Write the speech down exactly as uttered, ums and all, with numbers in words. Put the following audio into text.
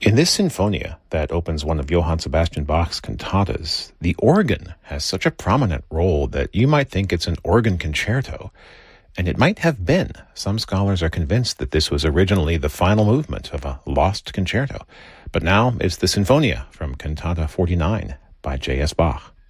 In this sinfonia that opens one of Johann Sebastian Bach's cantatas, the organ has such a prominent role that you might think it's an organ concerto, and it might have been. Some scholars are convinced that this was originally the final movement of a lost concerto, but now it's the Sinfonia from Cantata forty-nine by J S. Bach.